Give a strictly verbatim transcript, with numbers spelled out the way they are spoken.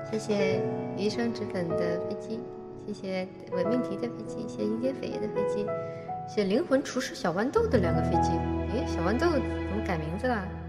谢谢余生纸粉的飞机，谢谢伪命题的飞机，谢谢阴间扉页的飞机，谢谢灵魂厨师小豌豆的两个飞机。诶，小豌豆怎么改名字了？